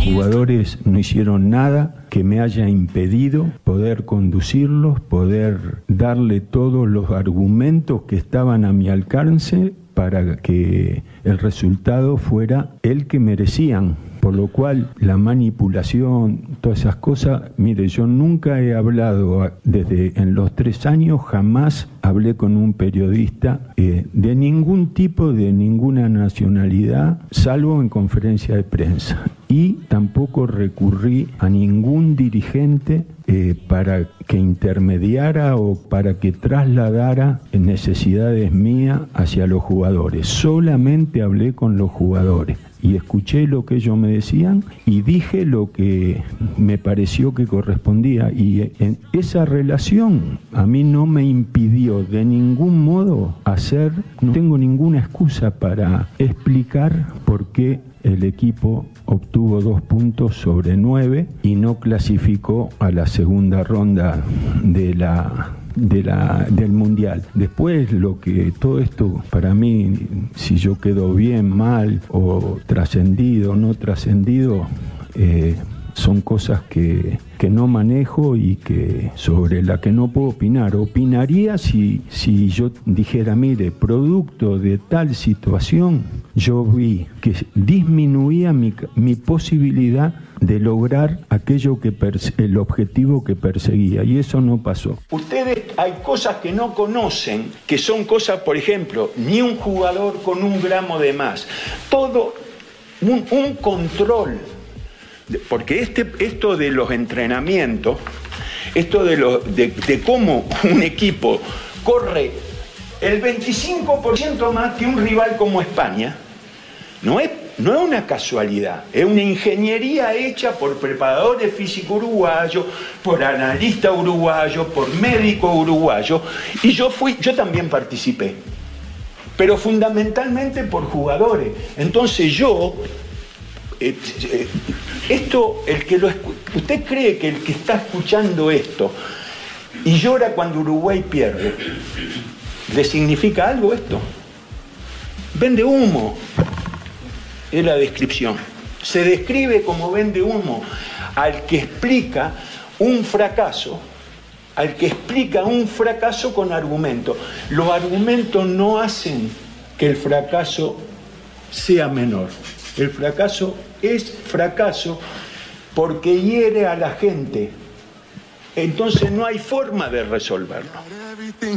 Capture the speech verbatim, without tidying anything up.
jugadores no hicieron nada que me haya impedido poder conducirlos, poder darle todos los argumentos que estaban a mi alcance para que el resultado fuera el que merecían. Por lo cual, la manipulación, todas esas cosas, mire, yo nunca he hablado, desde en los tres años, jamás hablé con un periodista eh, de ningún tipo, de ninguna nacionalidad, salvo en conferencia de prensa. Y tampoco recurrí a ningún dirigente eh, para que intermediara o para que trasladara necesidades mías hacia los jugadores. Solamente hablé con los jugadores y escuché lo que ellos me decían y dije lo que me pareció que correspondía, y en esa relación a mí no me impidió de ningún modo hacer, no tengo ninguna excusa para explicar por qué el equipo obtuvo dos puntos sobre nueve y no clasificó a la segunda ronda de la de la del mundial. Después, lo que todo esto, para mí, si yo quedo bien, mal, o trascendido, no trascendido, eh, son cosas que, que no manejo y que sobre la que no puedo opinar. Opinaría si, si yo dijera, mire, producto de tal situación, yo vi que disminuía mi, mi posibilidad de lograr aquello que perse- el objetivo que perseguía, y eso no pasó. Ustedes hay cosas que no conocen, que son cosas, por ejemplo, ni un jugador con un gramo de más, todo un, un control, porque este, esto de los entrenamientos, esto de, lo, de, de cómo un equipo corre el veinticinco por ciento más que un rival como España, no es No es una casualidad, es una ingeniería hecha por preparadores físicos uruguayos, por analistas uruguayos, por médicos uruguayos, y yo fui, yo también participé, pero fundamentalmente por jugadores. Entonces yo, eh, eh, esto, el que lo escu- ¿usted cree que el que está escuchando esto y llora cuando Uruguay pierde, le significa algo esto? Vende humo. Es la descripción. Se describe como vende humo al que explica un fracaso, al que explica un fracaso con argumentos. Los argumentos no hacen que el fracaso sea menor. El fracaso es fracaso porque hiere a la gente. Entonces no hay forma de resolverlo.